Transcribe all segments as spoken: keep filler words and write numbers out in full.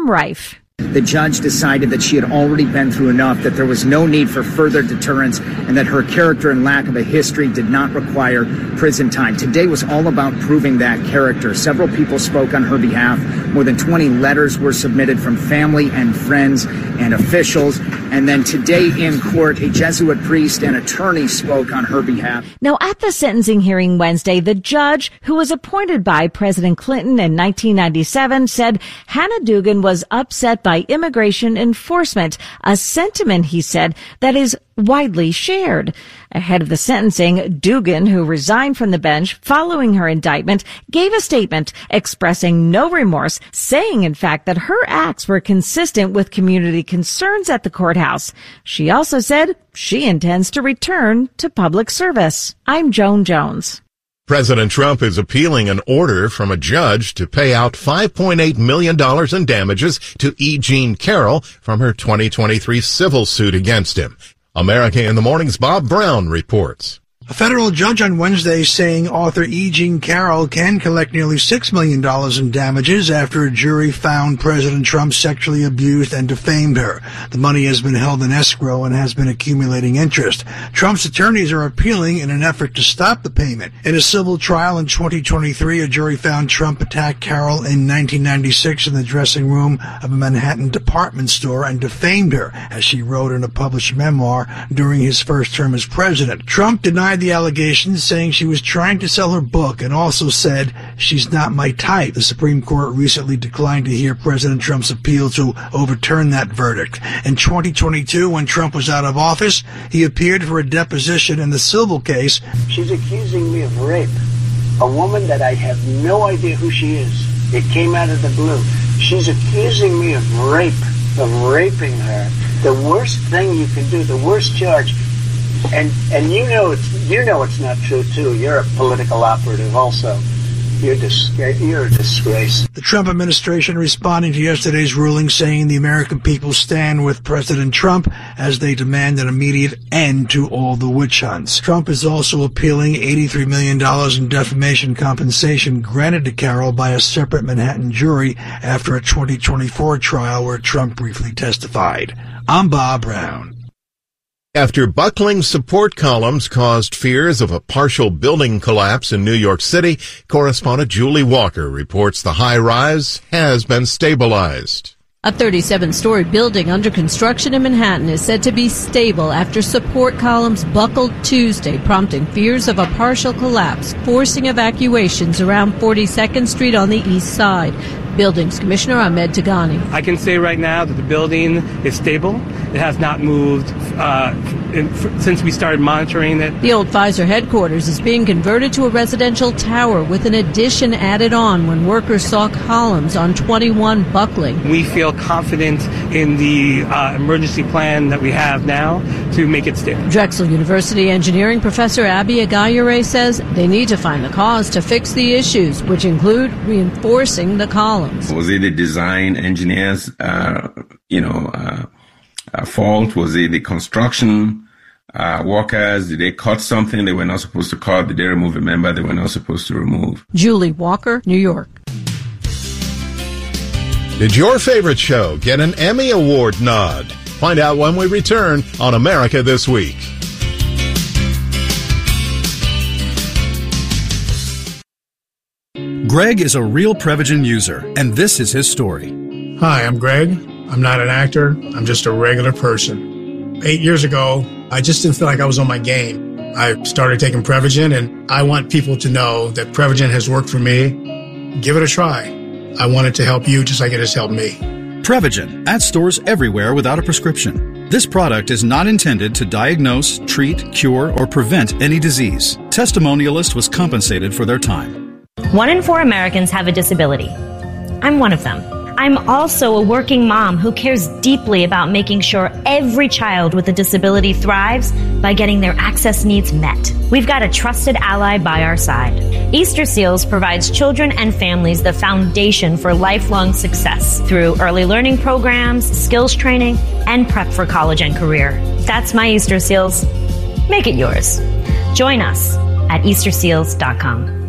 from Rife. The judge decided that she had already been through enough, that there was no need for further deterrence, and that her character and lack of a history did not require prison time. Today was all about proving that character. Several people spoke on her behalf. More than twenty letters were submitted from family and friends and officials. And then today in court, a Jesuit priest and attorney spoke on her behalf. Now, at the sentencing hearing Wednesday, the judge, who was appointed by President Clinton in nineteen ninety-seven, said Hannah Dugan was upset by immigration enforcement, a sentiment, he said, that is widely shared. Ahead of the sentencing, Dugan, who resigned from the bench following her indictment, gave a statement expressing no remorse, saying, in fact, that her acts were consistent with community concerns at the courthouse. She also said she intends to return to public service. I'm Joan Jones. President Trump is appealing an order from a judge to pay out five point eight million dollars in damages to E. Jean Carroll from her twenty twenty-three civil suit against him. America in the Morning's Bob Brown reports. A federal judge on Wednesday saying author E. Jean Carroll can collect nearly six million dollars in damages after a jury found President Trump sexually abused and defamed her. The money has been held in escrow and has been accumulating interest. Trump's attorneys are appealing in an effort to stop the payment. In a civil trial in twenty twenty-three, a jury found Trump attacked Carroll in nineteen ninety-six in the dressing room of a Manhattan department store and defamed her, as she wrote in a published memoir during his first term as president. Trump denied the allegations, saying she was trying to sell her book, and also said, "She's not my type." The Supreme Court recently declined to hear President Trump's appeal to overturn that verdict. In twenty twenty-two, when Trump was out of office, he appeared for a deposition in the civil case. She's accusing me of rape. A woman that I have no idea who she is. It came out of the blue. She's accusing me of rape, of raping her. The worst thing you can do, the worst charge. And and you know it's you know it's not true too. You're a political operative also. You're dis- you're a disgrace. The Trump administration responding to yesterday's ruling, saying the American people stand with President Trump as they demand an immediate end to all the witch hunts. Trump is also appealing eighty-three million dollars in defamation compensation granted to Carroll by a separate Manhattan jury after a twenty twenty-four trial where Trump briefly testified. I'm Bob Brown. After buckling support columns caused fears of a partial building collapse in New York City, correspondent Julie Walker reports the high-rise has been stabilized. A thirty-seven story building under construction in Manhattan is said to be stable after support columns buckled Tuesday, prompting fears of a partial collapse, forcing evacuations around forty-second Street on the east side. Buildings Commissioner Ahmed Tagani. I can say right now that the building is stable. It has not moved uh, in, f- since we started monitoring it. The old Pfizer headquarters is being converted to a residential tower with an addition added on when workers saw columns on twenty-one buckling. We feel confident in the uh, emergency plan that we have now to make it stable. Drexel University engineering professor Abby Agayure says they need to find the cause to fix the issues, which include reinforcing the columns. Was it the design engineers, uh, you know, uh, uh, fault? Was it the construction uh, workers? Did they cut something they were not supposed to cut? Did they remove a member they were not supposed to remove? Julie Walker, New York. Did your favorite show get an Emmy Award nod? Find out when we return on America This Week. Greg is a real Prevagen user, and this is his story. Hi, I'm Greg. I'm not an actor. I'm just a regular person. Eight years ago, I just didn't feel like I was on my game. I started taking Prevagen, and I want people to know that Prevagen has worked for me. Give it a try. I want it to help you just like it has helped me. Prevagen, at stores everywhere without a prescription. This product is not intended to diagnose, treat, cure, or prevent any disease. Testimonialist was compensated for their time. One in four Americans have a disability. I'm one of them. I'm also a working mom who cares deeply about making sure every child with a disability thrives by getting their access needs met. We've got a trusted ally by our side. Easter Seals provides children and families the foundation for lifelong success through early learning programs, skills training, and prep for college and career. That's my Easter Seals. Make it yours. Join us at Easter Seals dot com.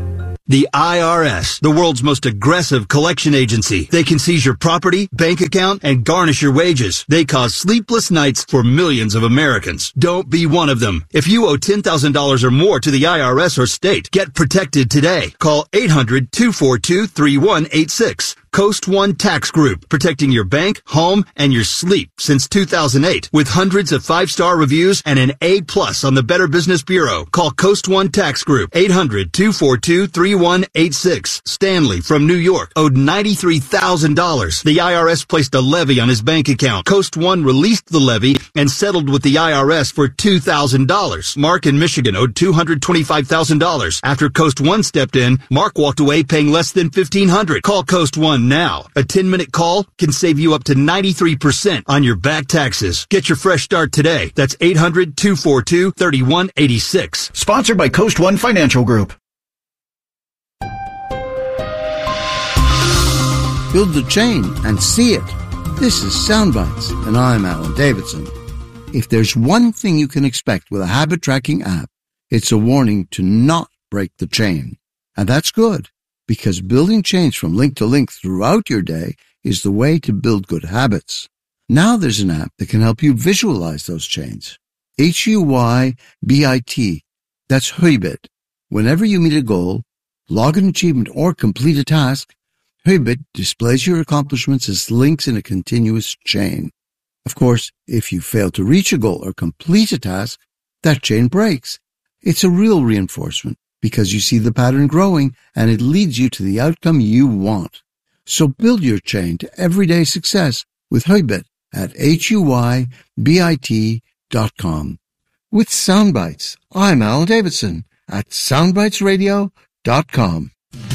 The I R S, the world's most aggressive collection agency. They can seize your property, bank account, and garnish your wages. They cause sleepless nights for millions of Americans. Don't be one of them. If you owe ten thousand dollars or more to the I R S or state, get protected today. Call eight hundred, two four two, three one eight six. Coast One Tax Group, protecting your bank, home, and your sleep since two thousand eight. With hundreds of five-star reviews and an A plus on the Better Business Bureau. Call Coast One Tax Group, eight hundred, two four two, three one eight six. Stanley from New York owed ninety-three thousand dollars. The I R S placed a levy on his bank account. Coast One released the levy and settled with the I R S for two thousand dollars. Mark in Michigan owed two hundred twenty-five thousand dollars. After Coast One stepped in, Mark walked away paying less than fifteen hundred dollars. Call Coast One now. A ten-minute call can save you up to ninety-three percent on your back taxes. Get your fresh start today. That's eight hundred, two four two, three one eight six. Sponsored by Coast One Financial Group. Build the chain and see it. This is Soundbites, and I'm Alan Davidson. If there's one thing you can expect with a habit tracking app, it's a warning to not break the chain. And that's good, because building chains from link to link throughout your day is the way to build good habits. Now there's an app that can help you visualize those chains. H U Y B I T. That's Huybit. Whenever you meet a goal, log an achievement, or complete a task, Huybit displays your accomplishments as links in a continuous chain. Of course, if you fail to reach a goal or complete a task, that chain breaks. It's a real reinforcement, because you see the pattern growing and it leads you to the outcome you want. So build your chain to everyday success with Huybit at H U Y B I T dot com. With Soundbites, I'm Alan Davidson at soundbites radio dot com.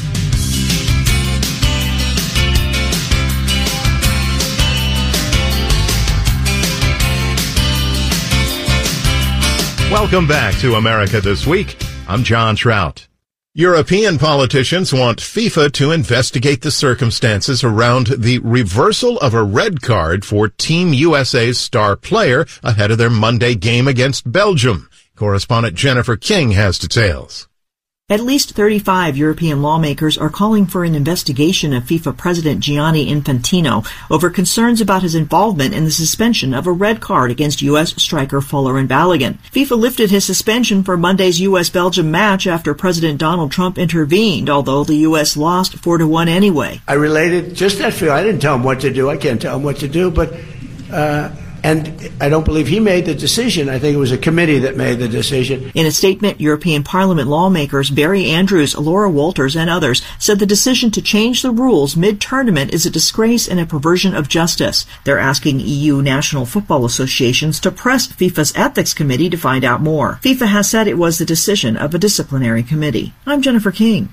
Welcome back to America This Week. I'm John Trout. European politicians want FIFA to investigate the circumstances around the reversal of a red card for Team U S A's star player ahead of their Monday game against Belgium. Correspondent Jennifer King has details. At least thirty-five European lawmakers are calling for an investigation of FIFA President Gianni Infantino over concerns about his involvement in the suspension of a red card against U S striker Folarin Balogun. FIFA lifted his suspension for Monday's U S Belgium match after President Donald Trump intervened, although the U S lost four to one anyway. I related just that feel. I didn't tell him what to do. I can't tell him what to do, but uh and I don't believe he made the decision. I think it was a committee that made the decision. In a statement, European Parliament lawmakers Barry Andrews, Laura Walters, and others said the decision to change the rules mid-tournament is a disgrace and a perversion of justice. They're asking E U national football associations to press FIFA's ethics committee to find out more. FIFA has said it was the decision of a disciplinary committee. I'm Jennifer King.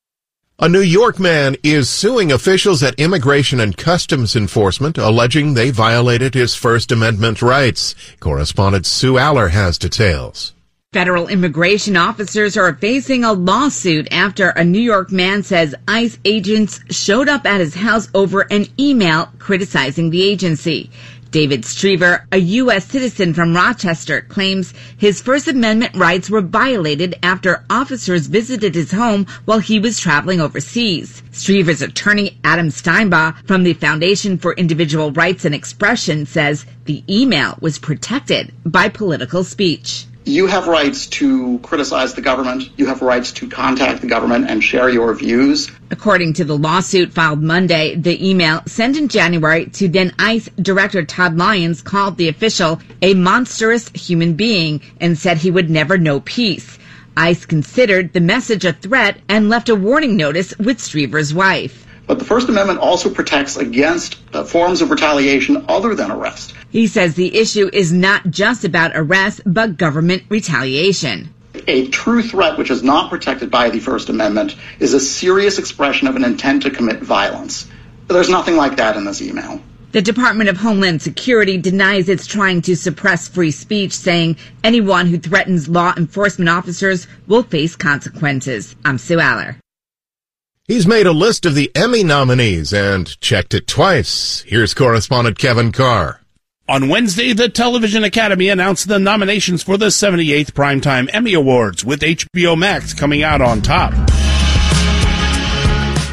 A New York man is suing officials at Immigration and Customs Enforcement, alleging they violated his First Amendment rights. Correspondent Sue Aller has details. Federal immigration officers are facing a lawsuit after a New York man says ICE agents showed up at his house over an email criticizing the agency. David Strever, a U S citizen from Rochester, claims his First Amendment rights were violated after officers visited his home while he was traveling overseas. Strever's attorney, Adam Steinbaugh, from the Foundation for Individual Rights and Expression, says the email was protected by political speech. You have rights to criticize the government. You have rights to contact the government and share your views. According to the lawsuit filed Monday, the email sent in January to then ICE Director Todd Lyons called the official a monstrous human being and said he would never know peace. ICE considered the message a threat and left a warning notice with Strever's wife. But the First Amendment also protects against uh, forms of retaliation other than arrest. He says the issue is not just about arrest, but government retaliation. A true threat which is not protected by the First Amendment is a serious expression of an intent to commit violence. There's nothing like that in this email. The Department of Homeland Security denies it's trying to suppress free speech, saying anyone who threatens law enforcement officers will face consequences. I'm Sue Aller. He's made a list of the Emmy nominees and checked it twice. Here's correspondent Kevin Carr. On Wednesday, the Television Academy announced the nominations for the seventy-eighth Primetime Emmy Awards, with H B O Max coming out on top.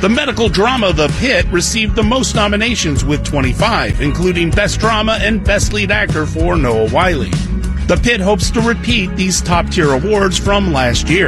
The medical drama The Pit received the most nominations with twenty-five, including Best Drama and Best Lead Actor for Noah Wyle. The Pit hopes to repeat these top-tier awards from last year.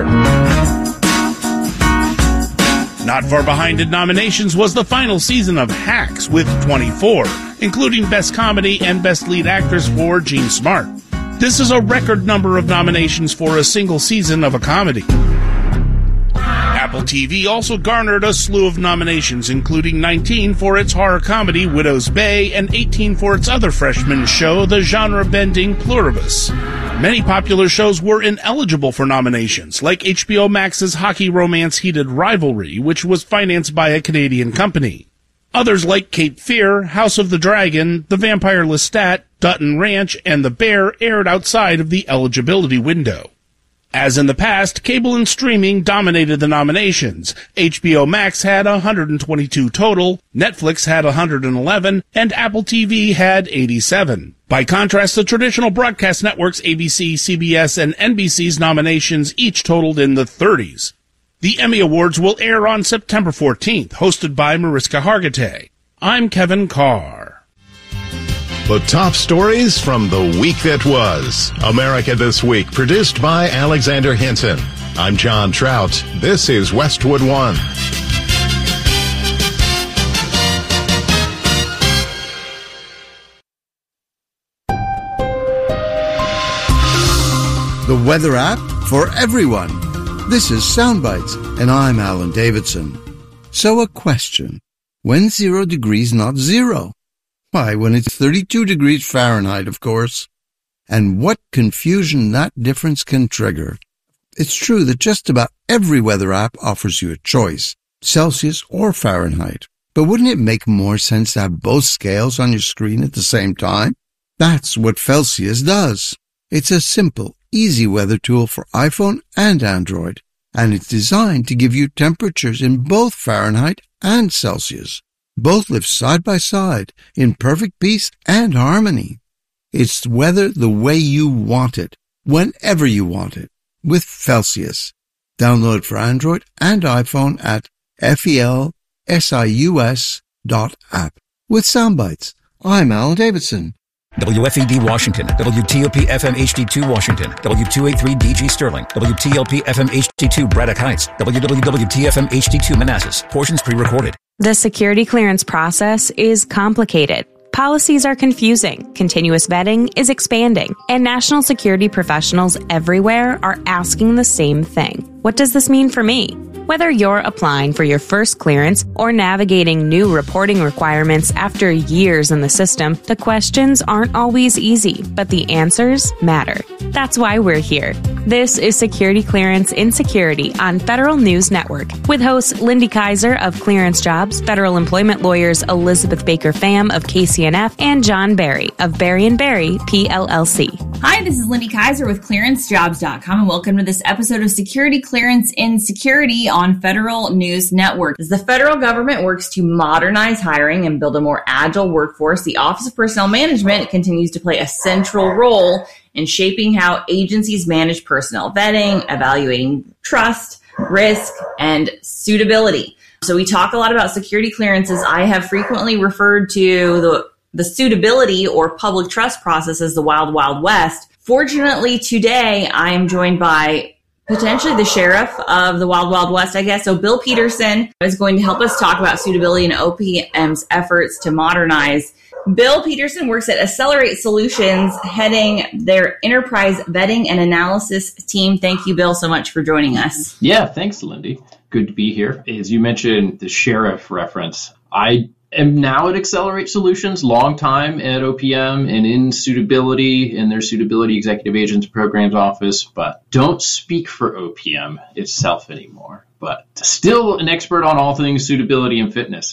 Not far behind in nominations was the final season of Hacks with twenty-four, including Best Comedy and Best Lead Actress for Jean Smart. This is a record number of nominations for a single season of a comedy. Apple T V also garnered a slew of nominations, including nineteen for its horror comedy Widow's Bay and eighteen for its other freshman show, the genre-bending Pluribus. Many popular shows were ineligible for nominations, like H B O Max's hockey romance Heated Rivalry, which was financed by a Canadian company. Others like Cape Fear, House of the Dragon, The Vampire Lestat, Dutton Ranch, and The Bear aired outside of the eligibility window. As in the past, cable and streaming dominated the nominations. H B O Max had one hundred twenty-two total, Netflix had one hundred eleven, and Apple T V had eighty-seven. By contrast, the traditional broadcast networks A B C, C B S, and N B C's nominations each totaled in the thirties. The Emmy Awards will air on September fourteenth, hosted by Mariska Hargitay. I'm Kevin Carr. The top stories from the week that was. America This Week, produced by Alexander Hinton. I'm John Trout. This is Westwood One. The weather app for everyone. This is Soundbites, and I'm Alan Davidson. So a question. When's zero degrees not zero? Why, when it's thirty-two degrees Fahrenheit, of course. And what confusion that difference can trigger. It's true that just about every weather app offers you a choice, Celsius or Fahrenheit. But wouldn't it make more sense to have both scales on your screen at the same time? That's what Celsius does. It's a simple, easy weather tool for iPhone and Android, and it's designed to give you temperatures in both Fahrenheit and Celsius. Both live side by side in perfect peace and harmony. It's weather the way you want it, whenever you want it, with Celsius. Download it for Android and iPhone at F E L S I U S dot app. With Soundbites, I'm Alan Davidson. W F E D Washington, W T O P F M H D two Washington, W two eighty-three D G Sterling, W T L P F M H D two Braddock Heights, W W W T F M H D two Manassas. Portions pre-recorded. The security clearance process is complicated. Policies are confusing, continuous vetting is expanding, and national security professionals everywhere are asking the same thing. What does this mean for me? Whether you're applying for your first clearance or navigating new reporting requirements after years in the system, the questions aren't always easy, but the answers matter. That's why we're here. This is Security Clearance in Security on Federal News Network with hosts Lindy Kaiser of Clearance Jobs, federal employment lawyers Elizabeth Baker Pham of K C N F, and John Barry of Barry and Barry, P L L C. Hi, this is Lindy Kaiser with clearance jobs dot com, and welcome to this episode of Security Clearance in Security on Federal News Network. As the federal government works to modernize hiring and build a more agile workforce, the Office of Personnel Management continues to play a central role in shaping how agencies manage personnel vetting, evaluating trust, risk, and suitability. So we talk a lot about security clearances. I have frequently referred to the, the suitability or public trust process as the wild, wild west. Fortunately, today I am joined by potentially the sheriff of the Wild Wild West, I guess. So Bill Peterson is going to help us talk about suitability and O P M's efforts to modernize. Bill Peterson works at Accelerate Solutions, heading their enterprise vetting and analysis team. Thank you, Bill, so much for joining us. Yeah, thanks, Lindy. Good to be here. As you mentioned, the sheriff reference, I am now at Accelerate Solutions, long time at O P M and in suitability in their suitability executive agents programs office, but don't speak for O P M itself anymore. But still an expert on all things suitability and fitness, and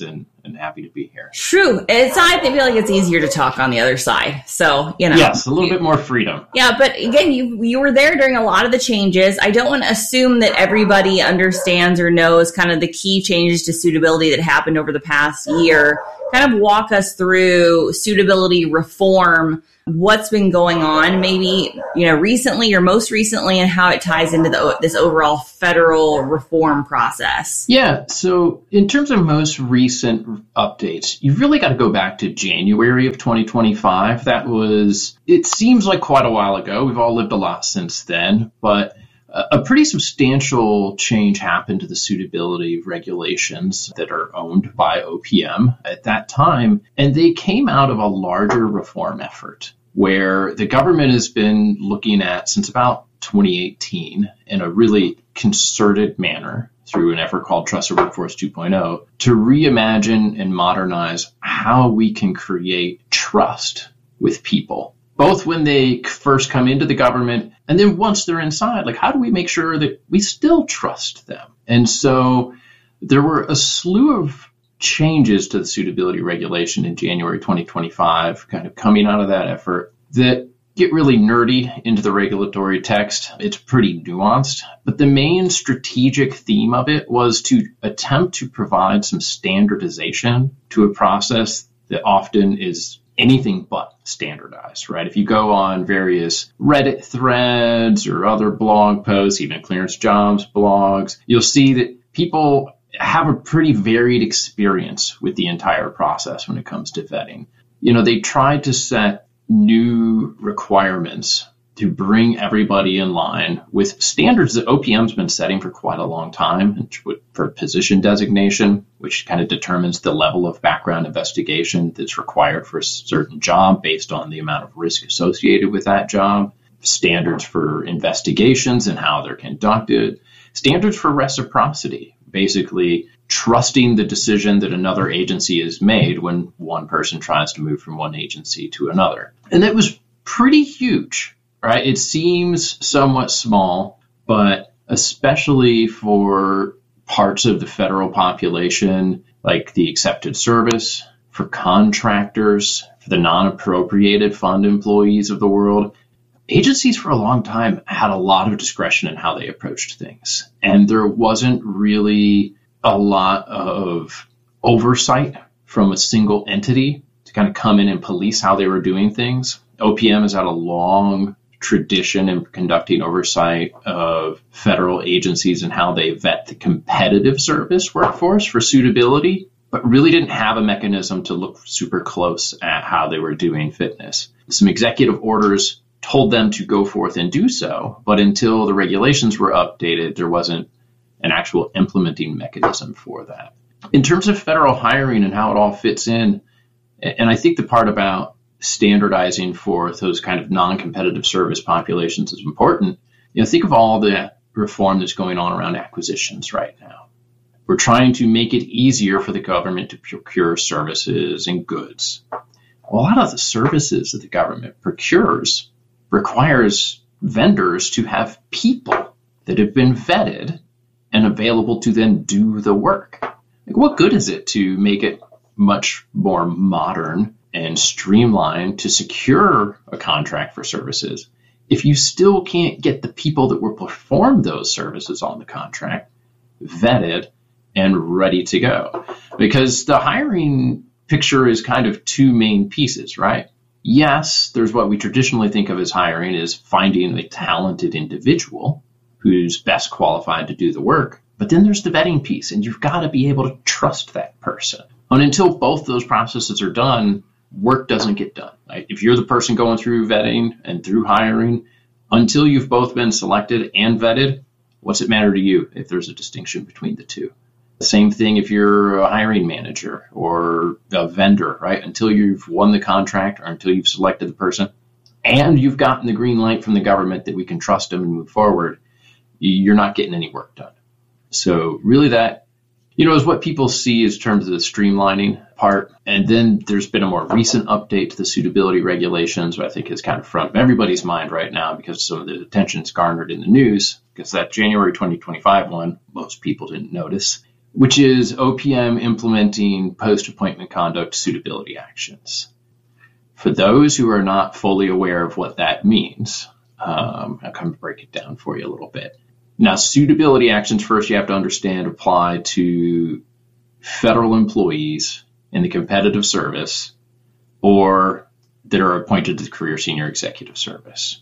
and happy to be here. True. It's, I feel like it's easier to talk on the other side. So, you know. Yes, a little bit more freedom. Yeah, but again, you you were there during a lot of the changes. I don't want to assume that everybody understands or knows kind of the key changes to suitability that happened over the past year. Kind of walk us through suitability reform, what's been going on, maybe, you know, recently or most recently, and how it ties into the, this overall federal reform process. Yeah. So in terms of most recent updates, you've really got to go back to January of twenty twenty-five. That was, it seems like quite a while ago. We've all lived a lot since then, but a pretty substantial change happened to the suitability regulations that are owned by O P M at that time. And they came out of a larger reform effort where the government has been looking at since about twenty eighteen in a really concerted manner through an effort called Trusted Workforce two point oh to reimagine and modernize how we can create trust with people, both when they first come into the government and then once they're inside. Like, how do we make sure that we still trust them? And so there were a slew of changes to the suitability regulation in January twenty twenty-five, kind of coming out of that effort, that get really nerdy into the regulatory text. It's pretty nuanced, but the main strategic theme of it was to attempt to provide some standardization to a process that often is anything but standardized, right? If you go on various Reddit threads or other blog posts, even ClearanceJobs blogs, you'll see that people have a pretty varied experience with the entire process when it comes to vetting. You know, they tried to set new requirements to bring everybody in line with standards that O P M's been setting for quite a long time for position designation, which kind of determines the level of background investigation that's required for a certain job based on the amount of risk associated with that job, standards for investigations and how they're conducted, standards for reciprocity, basically trusting the decision that another agency has made when one person tries to move from one agency to another. And that was pretty huge. Right? It seems somewhat small, but especially for parts of the federal population, like the accepted service, for contractors, for the non-appropriated fund employees of the world, agencies for a long time had a lot of discretion in how they approached things. And there wasn't really a lot of oversight from a single entity to kind of come in and police how they were doing things. O P M has had a long tradition in conducting oversight of federal agencies and how they vet the competitive service workforce for suitability, but really didn't have a mechanism to look super close at how they were doing fitness. Some executive orders told them to go forth and do so, but until the regulations were updated, there wasn't an actual implementing mechanism for that. In terms of federal hiring and how it all fits in, and I think the part about standardizing for those kind of non-competitive service populations is important. You know, think of all the reform that's going on around acquisitions right now. We're trying to make it easier for the government to procure services and goods. A lot of the services that the government procures requires vendors to have people that have been vetted and available to then do the work. Like, what good is it to make it much more modern and streamlined to secure a contract for services if you still can't get the people that will perform those services on the contract vetted and ready to go? Because the hiring picture is kind of two main pieces, right? Yes, there's what we traditionally think of as hiring is finding a talented individual who's best qualified to do the work. But then there's the vetting piece, and you've got to be able to trust that person. And until both those processes are done, work doesn't get done. Right? If you're the person going through vetting and through hiring, until you've both been selected and vetted, what's it matter to you if there's a distinction between the two? The same thing if you're a hiring manager or a vendor, right? Until you've won the contract or until you've selected the person and you've gotten the green light from the government that we can trust them and move forward, you're not getting any work done. So really that, you know, is what people see in terms of the streamlining part. And then there's been a more recent update to the suitability regulations, which I think is kind of front of everybody's mind right now because some of the attention's garnered in the news, because that January twenty twenty-five one, most people didn't notice. which is O P M implementing post-appointment conduct suitability actions. For those who are not fully aware of what that means, um, I'll kind of break it down for you a little bit. Now, suitability actions, first you have to understand, apply to federal employees in the competitive service or that are appointed to the career senior executive service.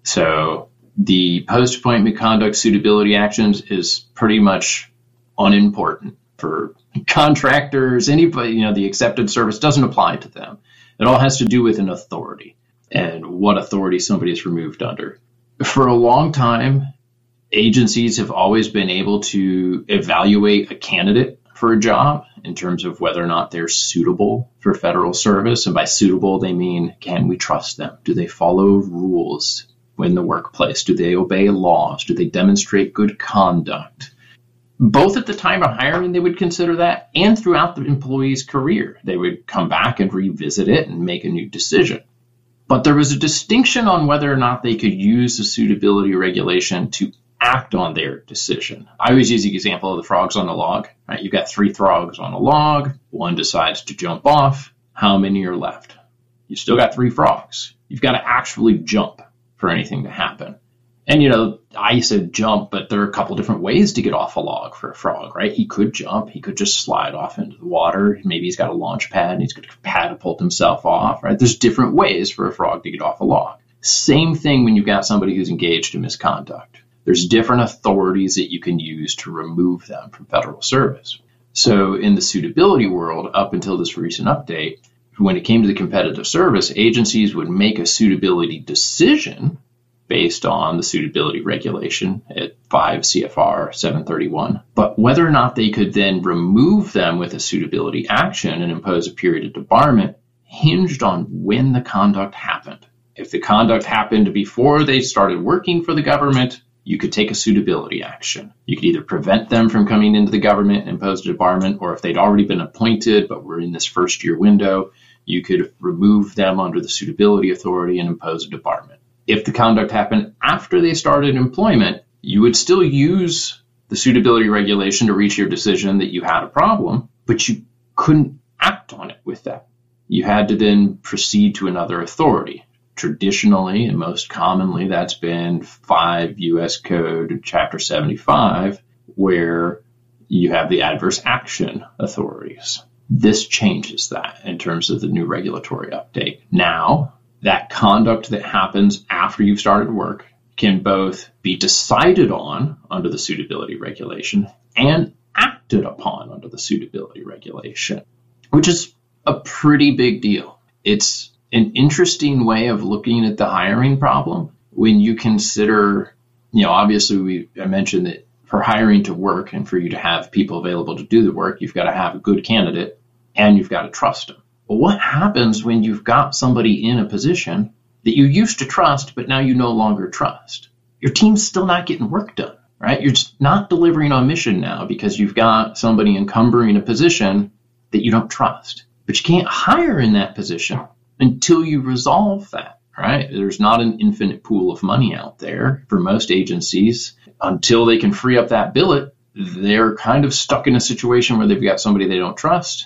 So the post-appointment conduct suitability actions is pretty much unimportant for contractors, anybody, you know, the accepted service doesn't apply to them. It all has to do with an authority and what authority somebody is removed under. For a long time, agencies have always been able to evaluate a candidate for a job in terms of whether or not they're suitable for federal service. And by suitable, they mean, can we trust them? Do they follow rules in the workplace? Do they obey laws? Do they demonstrate good conduct? Both at the time of hiring, they would consider that, and throughout the employee's career, they would come back and revisit it and make a new decision. But there was a distinction on whether or not they could use the suitability regulation to act on their decision. I always use the example of the frogs on the log. Right? You've got three frogs on a log. One decides to jump off. How many are left? You've still got three frogs. You've got to actually jump for anything to happen. And, you know, I said jump, but there are a couple different ways to get off a log for a frog, right? He could jump. He could just slide off into the water. Maybe he's got a launch pad and he's going to catapult himself off, right? There's different ways for a frog to get off a log. Same thing when you've got somebody who's engaged in misconduct. There's different authorities that you can use to remove them from federal service. So in the suitability world, up until this recent update, when it came to the competitive service, agencies would make a suitability decision based on the suitability regulation at five C F R seven thirty-one. But whether or not they could then remove them with a suitability action and impose a period of debarment hinged on when the conduct happened. If the conduct happened before they started working for the government, you could take a suitability action. You could either prevent them from coming into the government and impose a debarment, or if they'd already been appointed but were in this first year window, you could remove them under the suitability authority and impose a debarment. If the conduct happened after they started employment, you would still use the suitability regulation to reach your decision that you had a problem, but you couldn't act on it with that. You had to then proceed to another authority. Traditionally, and most commonly, that's been five U S Code Chapter seventy-five, where you have the adverse action authorities. This changes that in terms of the new regulatory update. Now, that conduct that happens after you've started work can both be decided on under the suitability regulation and acted upon under the suitability regulation, which is a pretty big deal. It's an interesting way of looking at the hiring problem when you consider, you know, obviously we I mentioned that for hiring to work and for you to have people available to do the work, you've got to have a good candidate and you've got to trust them. But what happens when you've got somebody in a position that you used to trust, but now you no longer trust? Your team's still not getting work done, right? You're just not delivering on mission now because you've got somebody encumbering a position that you don't trust. But you can't hire in that position until you resolve that, right? There's not an infinite pool of money out there for most agencies. Until they can free up that billet, they're kind of stuck in a situation where they've got somebody they don't trust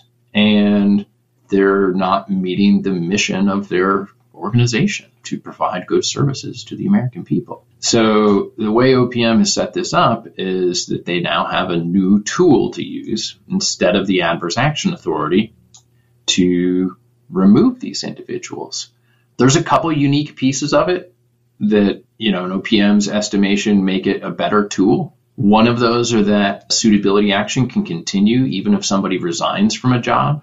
and they're not meeting the mission of their organization to provide good services to the American people. So the way O P M has set this up is that they now have a new tool to use instead of the adverse action authority to remove these individuals. There's a couple unique pieces of it that, you know, in O P M's estimation make it a better tool. One of those are that suitability action can continue even if somebody resigns from a job.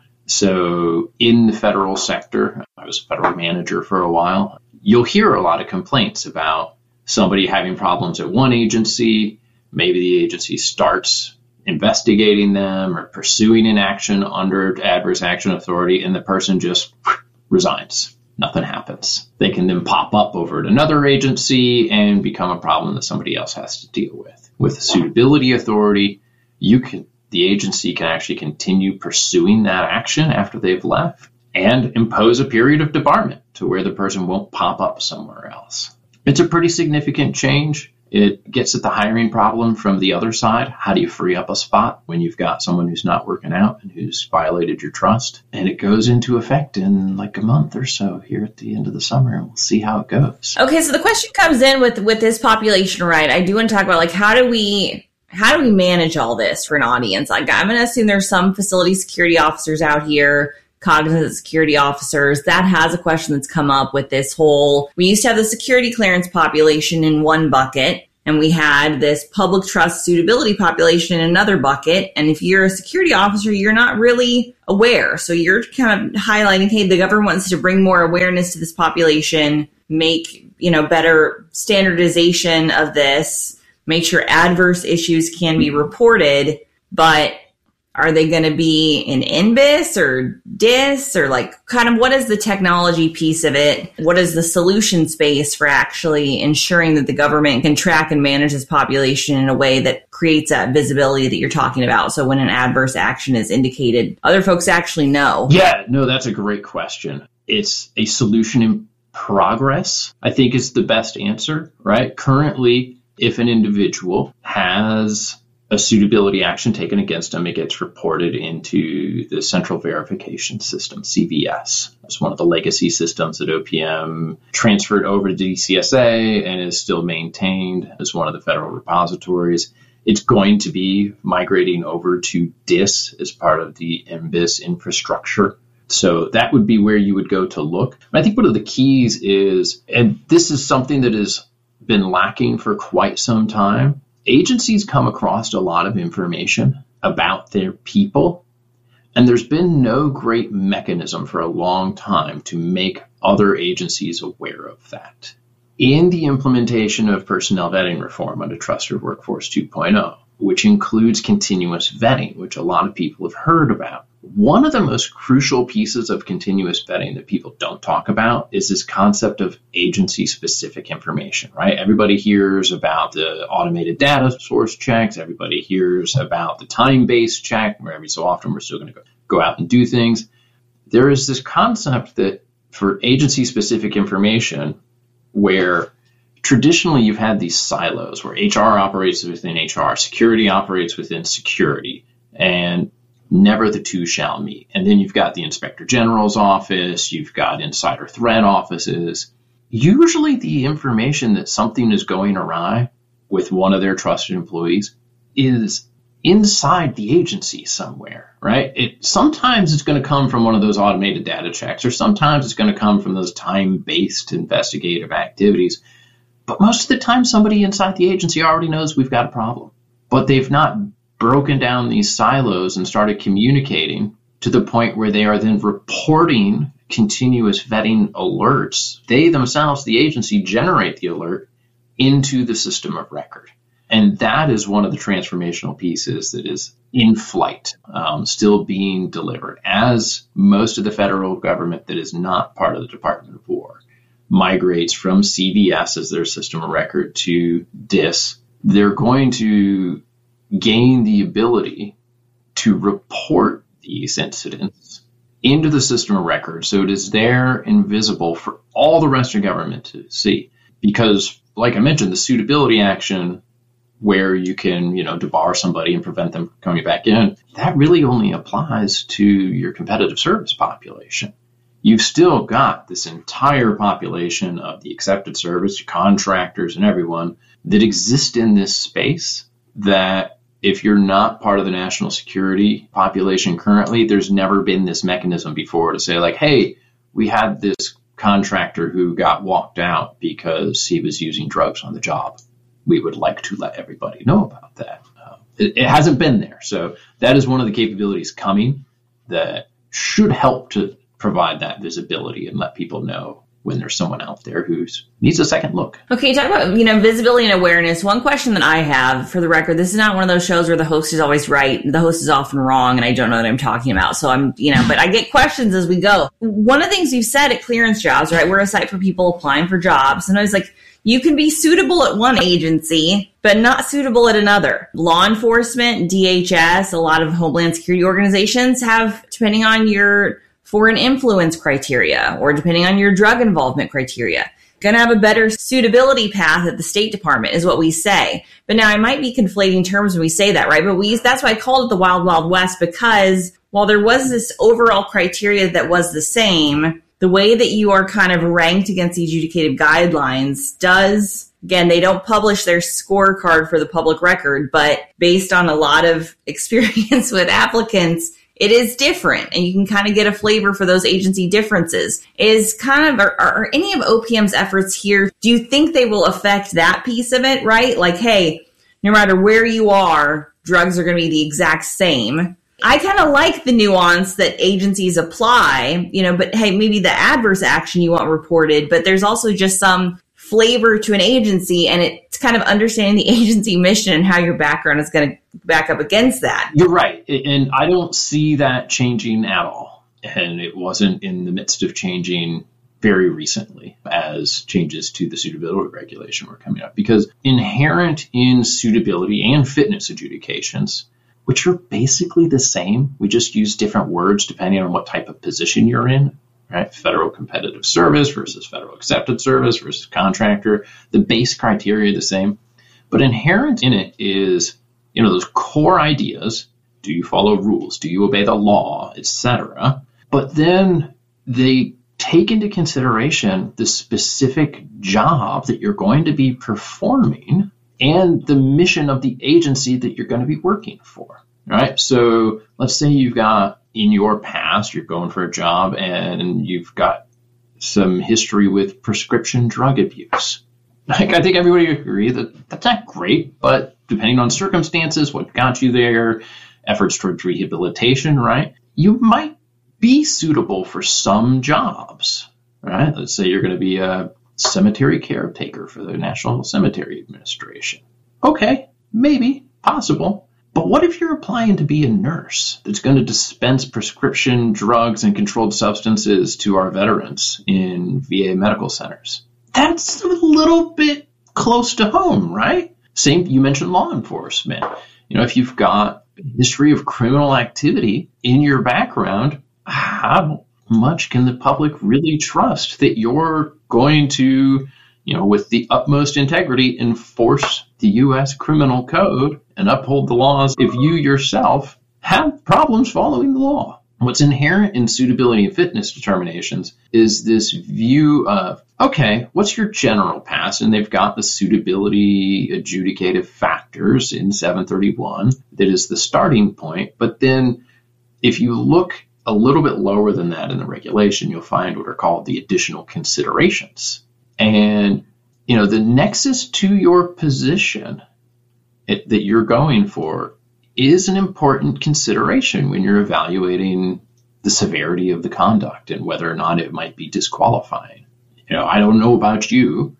So in the federal sector, I was a federal manager for a while, you'll hear a lot of complaints about somebody having problems at one agency. Maybe the agency starts investigating them or pursuing an action under adverse action authority, and the person just resigns. Nothing happens. They can then pop up over at another agency and become a problem that somebody else has to deal with. With the suitability authority, you can the agency can actually continue pursuing that action after they've left and impose a period of debarment to where the person won't pop up somewhere else. It's a pretty significant change. It gets at the hiring problem from the other side. How do you free up a spot when you've got someone who's not working out and who's violated your trust? And it goes into effect in like a month or so here at the end of the summer, and we'll see how it goes. Okay, so the question comes in with, with this population, right? I do want to talk about, like, how do we how do we manage all this for an audience? Like, I'm going to assume there's some facility security officers out here, cognizant security officers. That has a question that's come up with this whole, we used to have the security clearance population in one bucket, and we had this public trust suitability population in another bucket. And if you're a security officer, you're not really aware. So you're kind of highlighting, hey, the government wants to bring more awareness to this population, make, you know, better standardization of this, make sure adverse issues can be reported, but are they going to be in N B I S or D I S, or like kind of what is the technology piece of it? What is the solution space for actually ensuring that the government can track and manage this population in a way that creates that visibility that you're talking about? So when an adverse action is indicated, other folks actually know. Yeah, no, that's a great question. It's a solution in progress, I think, is the best answer, right? Currently, if an individual has a suitability action taken against them, it gets reported into the Central Verification System, C V S. It's one of the legacy systems that O P M transferred over to D C S A and is still maintained as one of the federal repositories. It's going to be migrating over to D I S as part of the N B I S infrastructure. So that would be where you would go to look. I think one of the keys is, and this is something that has been lacking for quite some time, agencies come across a lot of information about their people, and there's been no great mechanism for a long time to make other agencies aware of that. In the implementation of personnel vetting reform under Trusted Workforce two point oh, which includes continuous vetting, which a lot of people have heard about, one of the most crucial pieces of continuous vetting that people don't talk about is this concept of agency-specific information, right? Everybody hears about the automated data source checks. Everybody hears about the time-based check, where every so often we're still going to go, go out and do things. There is this concept that for agency-specific information, where traditionally you've had these silos where H R operates within H R, security operates within security, and never the two shall meet. And then you've got the Inspector General's office, you've got insider threat offices. Usually the information that something is going awry with one of their trusted employees is inside the agency somewhere, right? It sometimes it's going to come from one of those automated data checks, or sometimes it's going to come from those time-based investigative activities. But most of the time, somebody inside the agency already knows we've got a problem, but they've not broken down these silos and started communicating to the point where they are then reporting continuous vetting alerts. They themselves, the agency, generate the alert into the system of record. And that is one of the transformational pieces that is in flight, um, still being delivered, as most of the federal government that is not part of the Department of War migrates from C V S as their system of record to D I S. They're going to gain the ability to report these incidents into the system of record, so it is there and visible for all the rest of government to see. Because, like I mentioned, the suitability action, where you can, you know, debar somebody and prevent them from coming back in, that really only applies to your competitive service population. You've still got this entire population of the accepted service, your contractors and everyone that exist in this space, that if you're not part of the national security population currently, there's never been this mechanism before to say, like, hey, we had this contractor who got walked out because he was using drugs on the job. We would like to let everybody know about that. Uh, it, it hasn't been there. So that is one of the capabilities coming that should help to provide that visibility and let people know when there's someone out there who needs a second look. Okay, talk about, you know, visibility and awareness. One question that I have, for the record, this is not one of those shows where the host is always right. The host is often wrong, and I don't know what I'm talking about. So I'm, you know, but I get questions as we go. One of the things you've said at Clearance Jobs, right, we're a site for people applying for jobs. And I was like, you can be suitable at one agency, but not suitable at another. Law enforcement, D H S, a lot of Homeland Security organizations have, depending on your foreign influence criteria, or depending on your drug involvement criteria, going to have a better suitability path at the State Department is what we say. But now I might be conflating terms when we say that, right? But we that's why I called it the Wild Wild West, because while there was this overall criteria that was the same, the way that you are kind of ranked against the adjudicative guidelines does, again, they don't publish their scorecard for the public record, but based on a lot of experience with applicants, it is different, and you can kind of get a flavor for those agency differences. Is kind of, are, are any of O P M's efforts here, do you think they will affect that piece of it, right? Like, hey, no matter where you are, drugs are going to be the exact same. I kind of like the nuance that agencies apply, you know, but hey, maybe the adverse action you want reported, but there's also just some flavor to an agency, and it's kind of understanding the agency mission and how your background is going to back up against that. You're right. And I don't see that changing at all. And it wasn't in the midst of changing very recently as changes to the suitability regulation were coming up, because inherent in suitability and fitness adjudications, which are basically the same, we just use different words depending on what type of position you're in. Right? Federal competitive service versus federal accepted service versus contractor. The base criteria are the same. But inherent in it is, you know, those core ideas. Do you follow rules? Do you obey the law, et cetera? But then they take into consideration the specific job that you're going to be performing and the mission of the agency that you're going to be working for. Right? So let's say you've got, in your past, you're going for a job and you've got some history with prescription drug abuse. Like, I think everybody would agree that that's not great, but depending on circumstances, what got you there, efforts towards rehabilitation, right? You might be suitable for some jobs, right? Let's say you're going to be a cemetery caretaker for the National Cemetery Administration. Okay, maybe, possible. But what if you're applying to be a nurse that's going to dispense prescription drugs and controlled substances to our veterans in V A medical centers? That's a little bit close to home, right? Same, you mentioned law enforcement. You know, if you've got a history of criminal activity in your background, how much can the public really trust that you're going to, you know, with the utmost integrity, enforce the U S criminal code and uphold the laws if you yourself have problems following the law? What's inherent in suitability and fitness determinations is this view of, okay, what's your general pass? And they've got the suitability adjudicative factors in seven thirty-one that is the starting point. But then if you look a little bit lower than that in the regulation, you'll find what are called the additional considerations. And, you know, the nexus to your position it, that you're going for is an important consideration when you're evaluating the severity of the conduct and whether or not it might be disqualifying. You know, I don't know about you,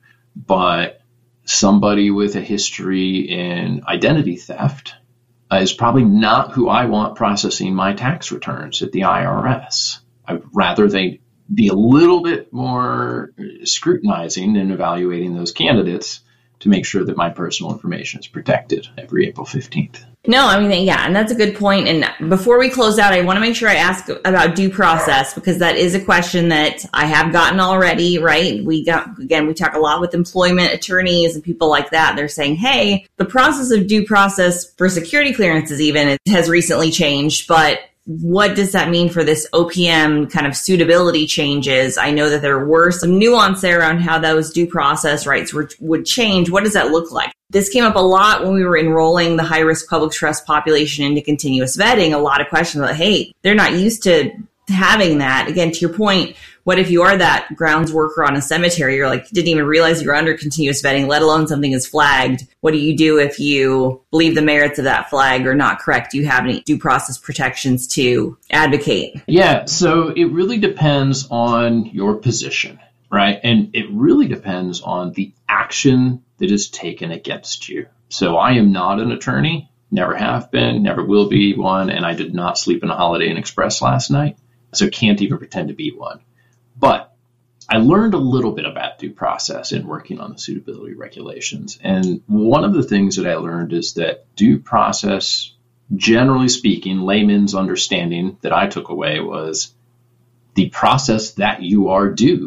but somebody with a history in identity theft is probably not who I want processing my tax returns at the I R S. I'd rather they be a little bit more scrutinizing and evaluating those candidates to make sure that my personal information is protected every April fifteenth. No, I mean, yeah, and that's a good point. And before we close out, I want to make sure I ask about due process, because that is a question that I have gotten already, right? We got, again, we talk a lot with employment attorneys and people like that. They're saying, hey, the process of due process for security clearances even has recently changed, but what does that mean for this O P M kind of suitability changes? I know that there were some nuance there on how those due process rights were, would change. What does that look like? This came up a lot when we were enrolling the high-risk public trust population into continuous vetting. A lot of questions about, hey, they're not used to having that. Again, to your point, what if you are that grounds worker on a cemetery? You're like, didn't even realize you were under continuous vetting, let alone something is flagged. What do you do if you believe the merits of that flag are not correct? Do you have any due process protections to advocate? Yeah, so it really depends on your position, right? And it really depends on the action that is taken against you. So I am not an attorney, never have been, never will be one, and I did not sleep in a Holiday Inn Express last night, so can't even pretend to be one. But I learned a little bit about due process in working on the suitability regulations. And one of the things that I learned is that due process, generally speaking, layman's understanding that I took away was the process that you are due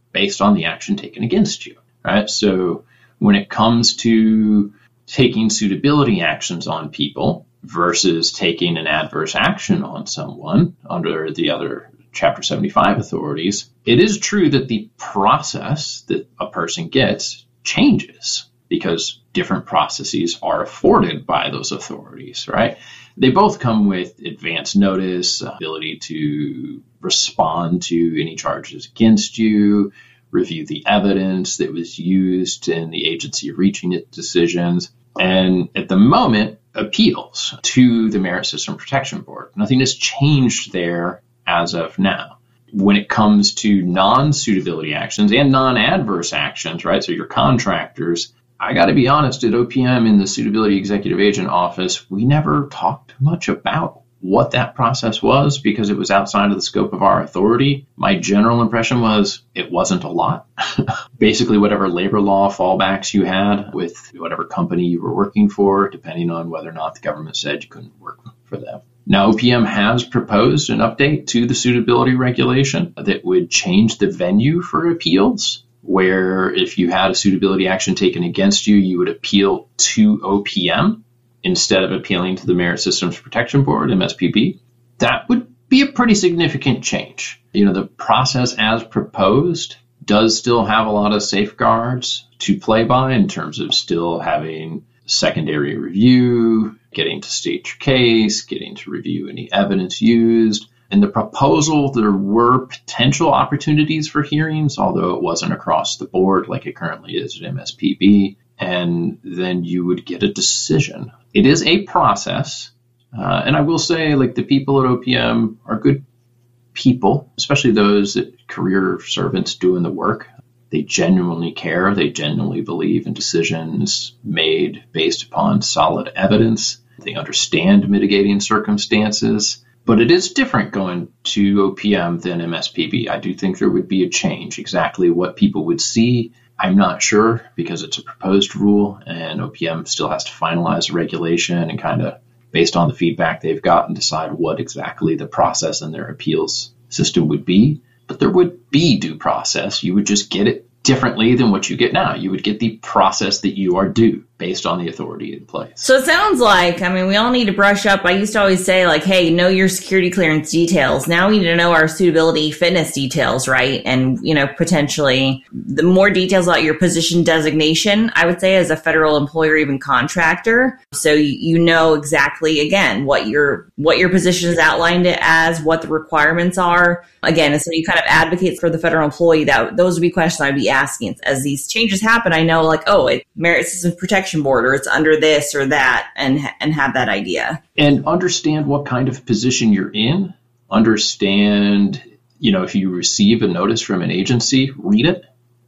based on the action taken against you, right? So when it comes to taking suitability actions on people versus taking an adverse action on someone under the other Chapter seventy-five authorities, it is true that the process that a person gets changes because different processes are afforded by those authorities, right? They both come with advance notice, ability to respond to any charges against you, review the evidence that was used in the agency reaching its decisions, and at the moment, appeals to the Merit System Protection Board. Nothing has changed there as of now. When it comes to non-suitability actions and non-adverse actions, right, so your contractors, I got to be honest, at O P M in the Suitability Executive Agent Office, we never talked much about what that process was because it was outside of the scope of our authority. My general impression was it wasn't a lot. Basically, whatever labor law fallbacks you had with whatever company you were working for, depending on whether or not the government said you couldn't work for them. Now, O P M has proposed an update to the suitability regulation that would change the venue for appeals, where if you had a suitability action taken against you, you would appeal to O P M instead of appealing to the Merit Systems Protection Board, M S P B. That would be a pretty significant change. You know, the process as proposed does still have a lot of safeguards to play by in terms of still having secondary review, getting to state your case, getting to review any evidence used. In the proposal, there were potential opportunities for hearings, although it wasn't across the board like it currently is at M S P B. And then you would get a decision. It is a process. Uh, and I will say, like, the people at O P M are good people, especially those that career servants doing the work. They genuinely care. They genuinely believe in decisions made based upon solid evidence. They understand mitigating circumstances. But it is different going to O P M than M S P B. I do think there would be a change. Exactly what people would see, I'm not sure, because it's a proposed rule and O P M still has to finalize the regulation and kind of, based on the feedback they've gotten, decide what exactly the process in their appeals system would be. But there would be due process. You would just get it differently than what you get now. You would get the process that you are due based on the authority in place. So it sounds like, I mean, we all need to brush up. I used to always say, like, hey, know your security clearance details. Now we need to know our suitability fitness details, right? And, you know, potentially the more details about your position designation, I would say, as a federal employee or even contractor. So you, you know exactly, again, what your what your position is outlined it as, what the requirements are. Again, and so you kind of advocate for the federal employee. That those would be questions I'd be asking. As these changes happen, I know, like, oh, it Merit Systems Protection Board, or it's under this or that, and and have that idea. And understand what kind of position you're in. Understand, you know, if you receive a notice from an agency, read it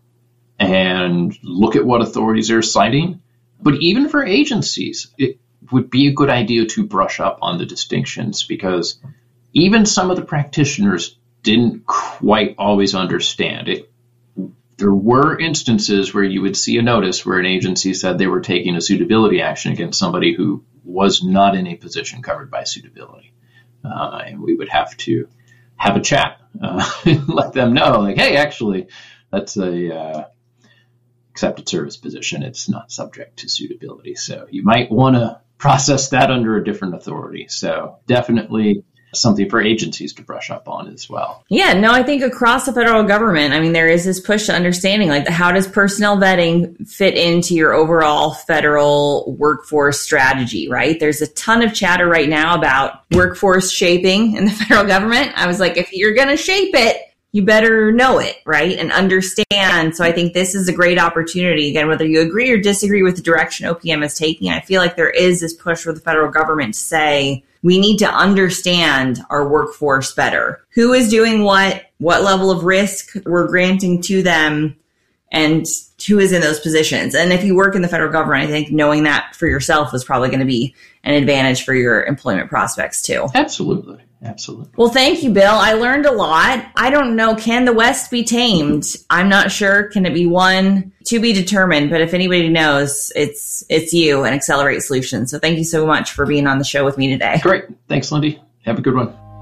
and look at what authorities they're citing. But even for agencies, it would be a good idea to brush up on the distinctions, because even some of the practitioners didn't quite always understand it. There were instances where you would see a notice where an agency said they were taking a suitability action against somebody who was not in a position covered by suitability. Uh, and we would have to have a chat uh, and let them know, like, hey, actually, that's a uh, accepted service position. It's not subject to suitability. So you might want to process that under a different authority. So definitely something for agencies to brush up on as well. Yeah, no, I think across the federal government, I mean, there is this push to understanding, like, how does personnel vetting fit into your overall federal workforce strategy, right? There's a ton of chatter right now about workforce shaping in the federal government. I was like, if you're going to shape it, you better know it, right? And understand. So I think this is a great opportunity. Again, whether you agree or disagree with the direction O P M is taking, I feel like there is this push for the federal government to say, we need to understand our workforce better. Who is doing what, what level of risk we're granting to them, and who is in those positions. And if you work in the federal government, I think knowing that for yourself is probably going to be an advantage for your employment prospects too. Absolutely. Absolutely. Well, thank you, Bill. I learned a lot. I don't know. Can the West be tamed? I'm not sure. Can it be won? To be determined. But if anybody knows, it's it's you and Accelerate Solutions. So thank you so much for being on the show with me today. Great. Thanks, Lindy. Have a good one.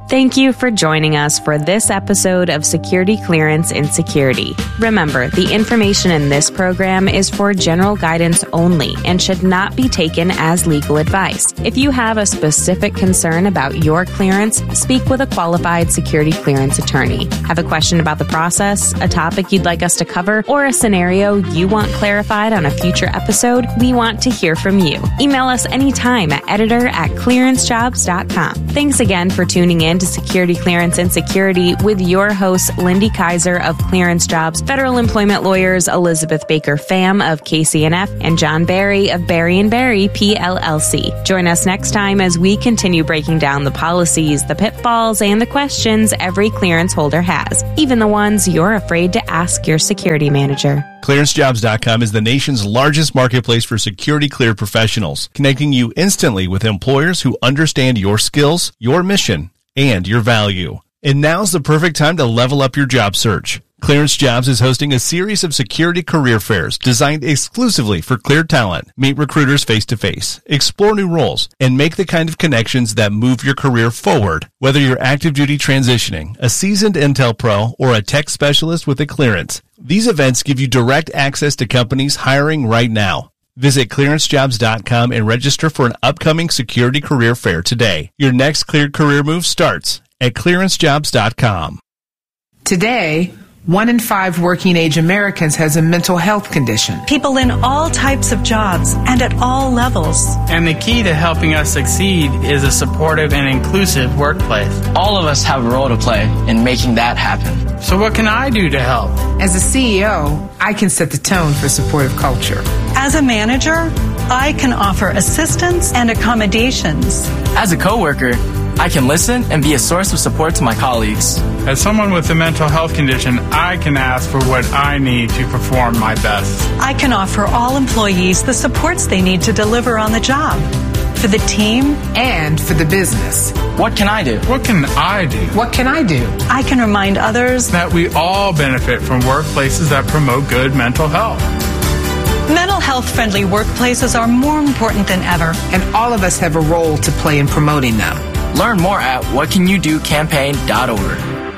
Thank you for joining us for this episode of Security Clearance in Security. Remember, the information in this program is for general guidance only and should not be taken as legal advice. If you have a specific concern about your clearance, speak with a qualified security clearance attorney. Have a question about the process, a topic you'd like us to cover, or a scenario you want clarified on a future episode? We want to hear from you. Email us anytime at editor at clearance jobs dot com. Thanks again for tuning in to Security Clearance and Security with your hosts, Lindy Kaiser of Clearance Jobs, federal employment lawyers Elizabeth Baker Pham of K C N F, and John Barry of Barry and Barry P L L C. Join us next time as we continue breaking down the policies, the pitfalls, and the questions every clearance holder has, even the ones you're afraid to ask your security manager. clearance jobs dot com is the nation's largest marketplace for security cleared professionals, connecting you instantly with employers who understand your skills, your mission, and your value. And now's the perfect time to level up your job search. Clearance Jobs is hosting a series of security career fairs designed exclusively for cleared talent. Meet recruiters face-to-face, explore new roles, and make the kind of connections that move your career forward. Whether you're active duty transitioning, a seasoned Intel pro, or a tech specialist with a clearance, these events give you direct access to companies hiring right now. Visit clearance jobs dot com and register for an upcoming security career fair today. Your next cleared career move starts at clearance jobs dot com. Today, one in five working-age Americans has a mental health condition. People in all types of jobs and at all levels. And the key to helping us succeed is a supportive and inclusive workplace. All of us have a role to play in making that happen. So what can I do to help? As a C E O, I can set the tone for supportive culture. As a manager, I can offer assistance and accommodations. As a coworker, I can listen and be a source of support to my colleagues. As someone with a mental health condition, I can ask for what I need to perform my best. I can offer all employees the supports they need to deliver on the job. For the team and for the business. What can I do? What can I do? What can I do? I can remind others that we all benefit from workplaces that promote good mental health. Mental health-friendly workplaces are more important than ever. And all of us have a role to play in promoting them. Learn more at what can you do campaign dot org.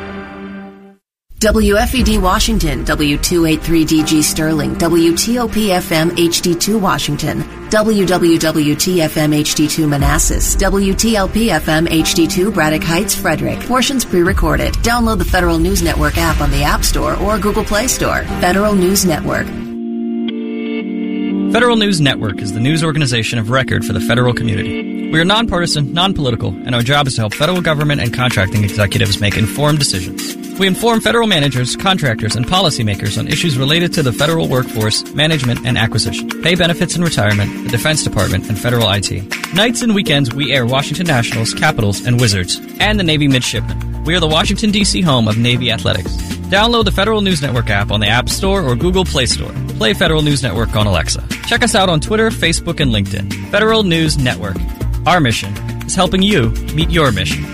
W F E D Washington, W two eighty-three D G Sterling, W T O P F M H D two Washington, W W W T F M H D two Manassas, W T L P F M H D two Braddock Heights, Frederick. Portions pre-recorded. Download the Federal News Network app on the App Store or Google Play Store. Federal News Network. Federal News Network is the news organization of record for the federal community. We are nonpartisan, non-political, and our job is to help federal government and contracting executives make informed decisions. We inform federal managers, contractors, and policymakers on issues related to the federal workforce, management, and acquisition, pay benefits and retirement, the Defense Department, and federal I T. Nights and weekends, we air Washington Nationals, Capitals, and Wizards, and the Navy Midshipmen. We are the Washington, D C home of Navy Athletics. Download the Federal News Network app on the App Store or Google Play Store. Play Federal News Network on Alexa. Check us out on Twitter, Facebook, and LinkedIn. Federal News Network. Our mission is helping you meet your mission.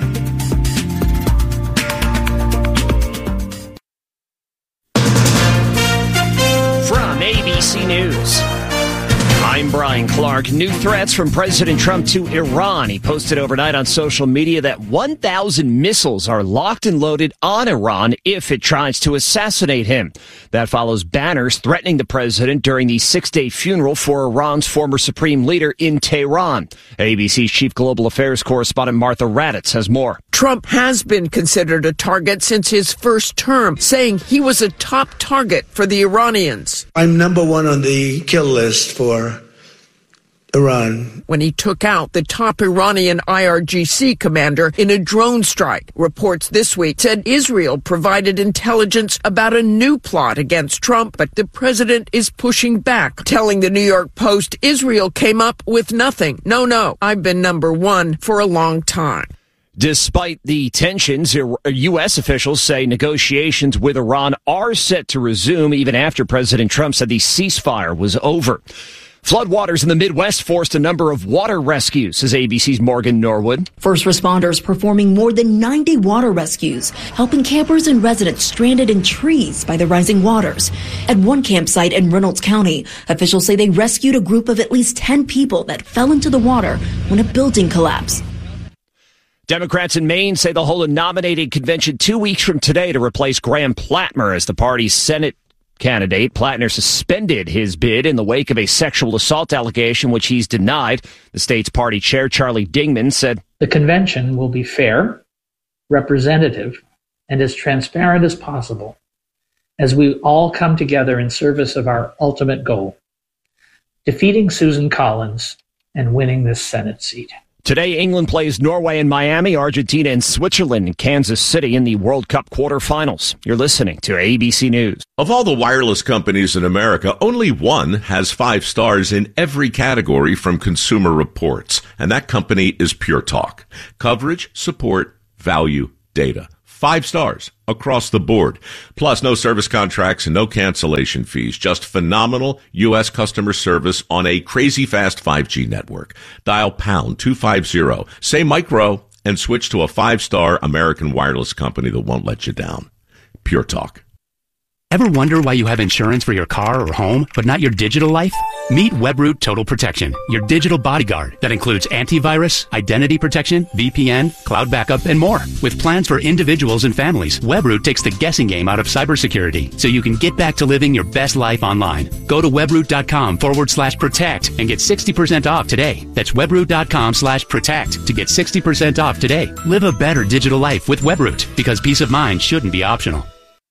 From A B C News, I'm Brian Clark. New threats from President Trump to Iran. He posted overnight on social media that one thousand missiles are locked and loaded on Iran if it tries to assassinate him. That follows banners threatening the president during the six-day funeral for Iran's former supreme leader in Tehran. A B C's chief global affairs correspondent Martha Raddatz has more. Trump has been considered a target since his first term, saying he was a top target for the Iranians. I'm number one on the kill list for Iran. When he took out the top Iranian I R G C commander in a drone strike. Reports this week said Israel provided intelligence about a new plot against Trump, but the president is pushing back, telling the New York Post Israel came up with nothing. No, no, I've been number one for a long time. Despite the tensions, U S officials say negotiations with Iran are set to resume even after President Trump said the ceasefire was over. Floodwaters in the Midwest forced a number of water rescues, says A B C's Morgan Norwood. First responders performing more than ninety water rescues, helping campers and residents stranded in trees by the rising waters. At one campsite in Reynolds County, officials say they rescued a group of at least ten people that fell into the water when a building collapsed. Democrats in Maine say they'll hold a nominating convention two weeks from today to replace Graham Plattner as the party's Senate candidate. Plattner suspended his bid in the wake of a sexual assault allegation, which he's denied. The state's party chair, Charlie Dingman, said, "The convention will be fair, representative, and as transparent as possible as we all come together in service of our ultimate goal, defeating Susan Collins and winning this Senate seat." Today, England plays Norway and Miami, Argentina and Switzerland in Kansas City in the World Cup quarterfinals. You're listening to A B C News. Of all the wireless companies in America, only one has five stars in every category from Consumer Reports, and that company is Pure Talk. Coverage, support, value, data. Five stars across the board. Plus, no service contracts and no cancellation fees. Just phenomenal U S customer service on a crazy fast five G network. Dial pound two fifty, say micro, and switch to a five-star American wireless company that won't let you down. Pure Talk. Ever wonder why you have insurance for your car or home, but not your digital life? Meet Webroot Total Protection, your digital bodyguard that includes antivirus, identity protection, V P N, cloud backup, and more. With plans for individuals and families, Webroot takes the guessing game out of cybersecurity so you can get back to living your best life online. Go to webroot.com forward slash protect and get sixty percent off today. That's webroot.com slash protect to get sixty percent off today. Live a better digital life with Webroot, because peace of mind shouldn't be optional.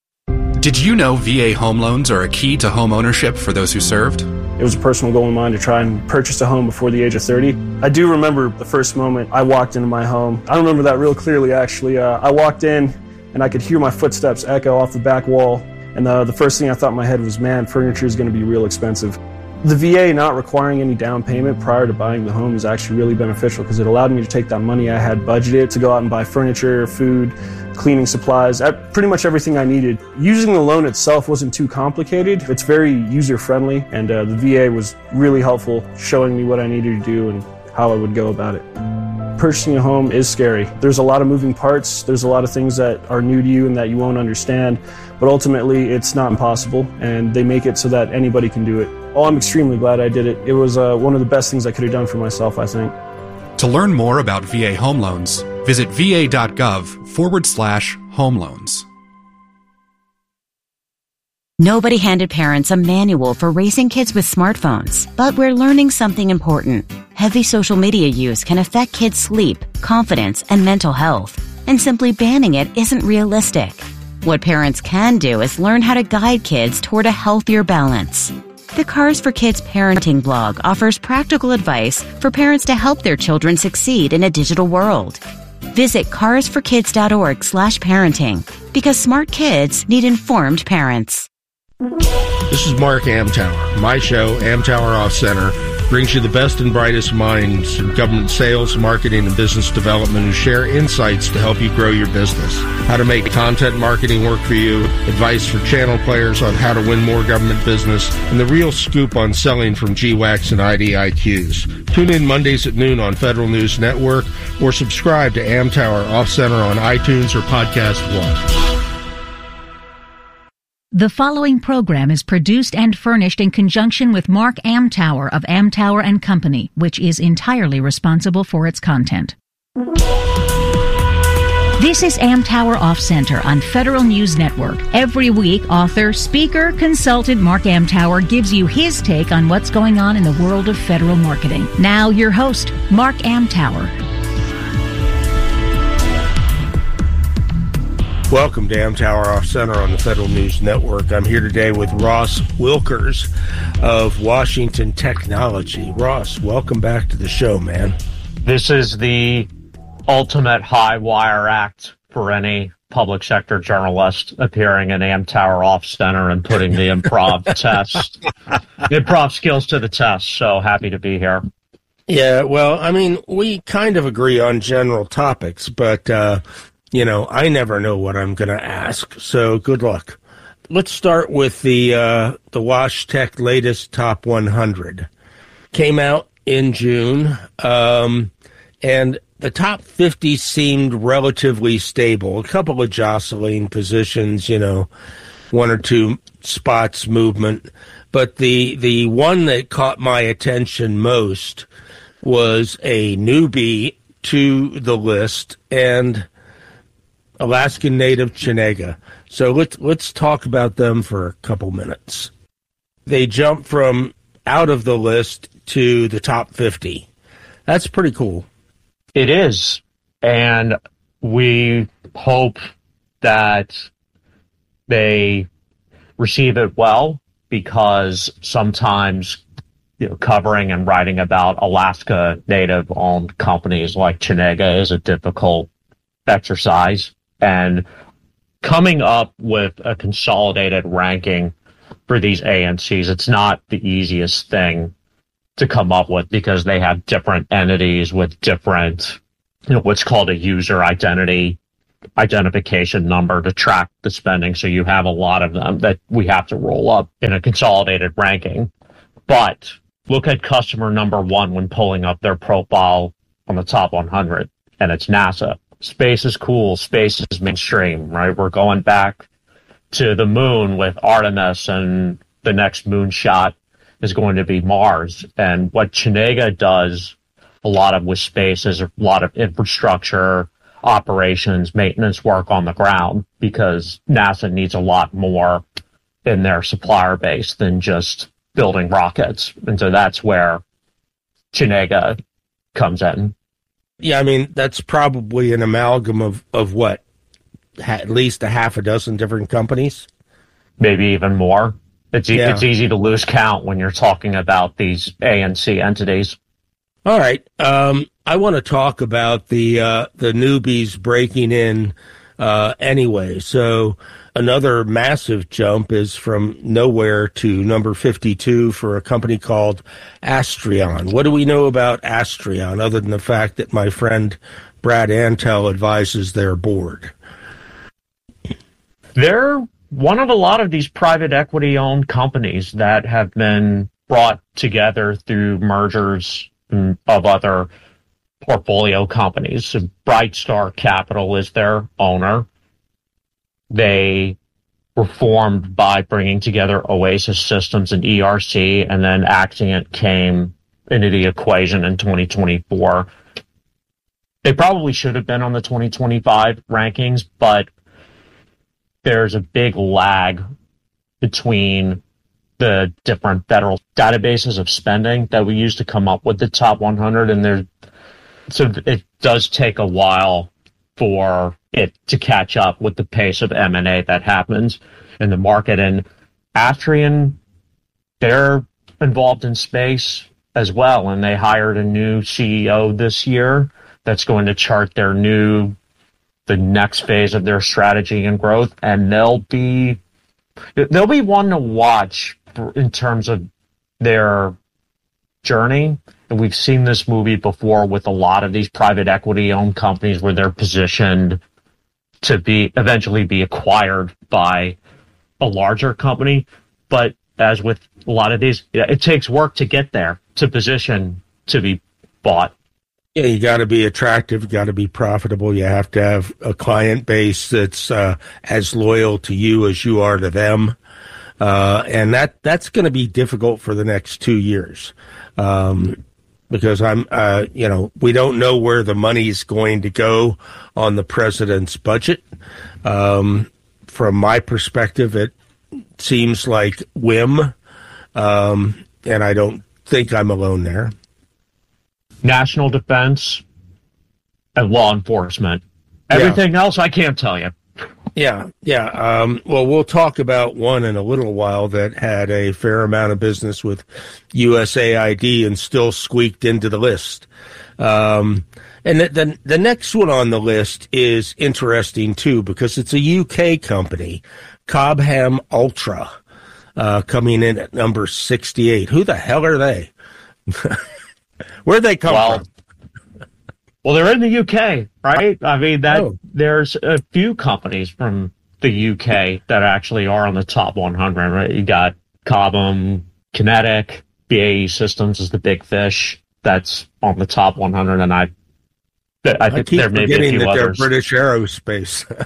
Did you know V A home loans are a key to home ownership for those who served? It was a personal goal of mine to try and purchase a home before the age of thirty. I do remember the first moment I walked into my home. I remember that real clearly, actually. Uh, I walked in, and I could hear my footsteps echo off the back wall. And uh, the first thing I thought in my head was, man, furniture is going to be real expensive. The V A not requiring any down payment prior to buying the home is actually really beneficial because it allowed me to take that money I had budgeted to go out and buy furniture, food, cleaning supplies, pretty much everything I needed. Using the loan itself wasn't too complicated. It's very user-friendly, and uh, the V A was really helpful, showing me what I needed to do and how I would go about it. Purchasing a home is scary. There's a lot of moving parts. There's a lot of things that are new to you and that you won't understand, but ultimately it's not impossible, and they make it so that anybody can do it. Oh, I'm extremely glad I did it. It was uh, one of the best things I could have done for myself, I think. To learn more about V A home loans, visit va.gov forward slash home loans. Nobody handed parents a manual for raising kids with smartphones, but we're learning something important. Heavy social media use can affect kids' sleep, confidence, and mental health, and simply banning it isn't realistic. What parents can do is learn how to guide kids toward a healthier balance. The Cars for Kids parenting blog offers practical advice for parents to help their children succeed in a digital world. Visit carsforkids.org slash parenting, because smart kids need informed parents. This is Mark Amtower. My show, Amtower Off Center, brings you the best and brightest minds in government sales, marketing, and business development who share insights to help you grow your business. How to make content marketing work for you, advice for channel players on how to win more government business, and the real scoop on selling from G WACs and I D I Qs. Tune in Mondays at noon on Federal News Network or subscribe to Amtower Off Center on iTunes or Podcast One. The following program is produced and furnished in conjunction with Mark Amtower of Amtower and Company, which is entirely responsible for its content. This is Amtower Off Center on Federal News Network. Every week, author, speaker, consultant Mark Amtower gives you his take on what's going on in the world of federal marketing. Now, your host, Mark Amtower. Welcome to Amtower Off Center on the Federal News Network. I'm here today with Ross Wilkers of Washington Technology. Ross, welcome back to the show, man. This is the ultimate high wire act for any public sector journalist appearing in Amtower Off Center and putting the improv test, the improv skills to the test. So happy to be here. Yeah, well, I mean, we kind of agree on general topics, but uh you know, I never know what I'm going to ask, so good luck. Let's start with the uh, the WashTech latest Top one hundred. Came out in June, um, and the top fifty seemed relatively stable. A couple of jostling positions, you know, one or two spots movement. But the, the one that caught my attention most was a newbie to the list, and Alaskan Native Chenega. So let's let's talk about them for a couple minutes. They jump from out of the list to the top fifty. That's pretty cool. It is, and we hope that they receive it well, because sometimes, you know, covering and writing about Alaska Native-owned companies like Chenega is a difficult exercise, and coming up with a consolidated ranking for these A N Cs, it's not the easiest thing to come up with, because they have different entities with different, you know, what's called a user identity identification number to track the spending. So you have a lot of them that we have to roll up in a consolidated ranking. But look at customer number one when pulling up their profile on the top one hundred, and it's NASA. Space is cool. Space is mainstream, right? We're going back to the moon with Artemis, and the next moonshot is going to be Mars. And what Chenega does a lot of with space is a lot of infrastructure, operations, maintenance work on the ground, because NASA needs a lot more in their supplier base than just building rockets. And so that's where Chenega comes in. Yeah, I mean, that's probably an amalgam of, of what? At least a half a dozen different companies? Maybe even more. It's, e- Yeah. it's easy to lose count when you're talking about these A N C entities. All right. Um, I want to talk about the uh, the newbies breaking in uh, anyway. So another massive jump is from nowhere to number fifty-two for a company called Astrion. What do we know about Astrion other than the fact that my friend Brad Antel advises their board? They're one of a lot of these private equity-owned companies that have been brought together through mergers of other portfolio companies. So Brightstar Capital is their owner. They were formed by bringing together Oasis Systems and E R C, and then Axient came into the equation in twenty twenty-four. They probably should have been on the twenty twenty-five rankings, but there's a big lag between the different federal databases of spending that we use to come up with the top one hundred, and there, so it does take a while for it to catch up with the pace of M and A that happens in the market. And Astrion, they're involved in space as well, and they hired a new C E O this year that's going to chart their new, the next phase of their strategy and growth, and they'll be they'll be one to watch in terms of their journey. And we've seen this movie before with a lot of these private equity owned companies where they're positioned to be eventually be acquired by a larger company. But as with a lot of these, it takes work to get there, to position to be bought. Yeah, you got to be attractive, you got to be profitable, you have to have a client base that's uh, as loyal to you as you are to them. Uh, and that, that's going to be difficult for the next two years. Um, because I'm, uh, you know, we don't know where the money's going to go on the president's budget. Um, from my perspective, it seems like whim. Um, and I don't think I'm alone there. National defense and law enforcement. Everything yeah. else I can't tell you. Yeah, yeah. Um, well, we'll talk about one in a little while that had a fair amount of business with U S A I D and still squeaked into the list. Um, and the, the, the next one on the list is interesting, too, because it's a U K company, Cobham Ultra, uh, coming in at number sixty-eight. Who the hell are they? Where'd they come well, from? Well, they're in the U K, right? I mean, that oh. there's a few companies from the U K that actually are on the top one hundred, right? You got Cobham, Kinetic, B A E Systems is the big fish that's on the top one hundred, and I, I think I there may be a few that others. They're British Aerospace.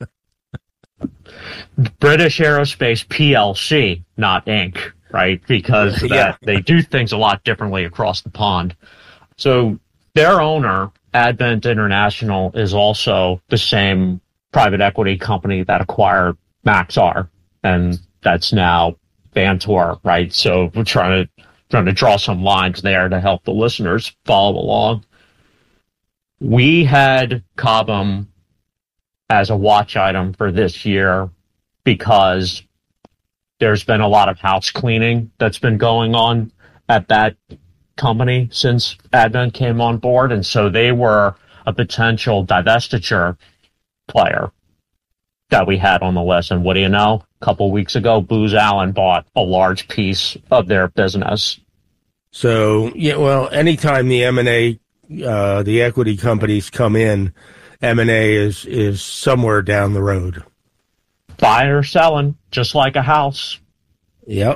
British Aerospace P L C, not Incorporated, right? Because yeah. that, they do things a lot differently across the pond. So their owner Advent International is also the same private equity company that acquired Maxar, and that's now Vantor, right? So we're trying to trying to draw some lines there to help the listeners follow along. We had Cobham as a watch item for this year because there's been a lot of house cleaning that's been going on at that company since Advent came on board, and so they were a potential divestiture player that we had on the list. And what do you know? A couple weeks ago, Booz Allen bought a large piece of their business. So, yeah, well, anytime the M and A, uh, the equity companies come in, M and A is, is somewhere down the road. Buying or selling, just like a house. Yep.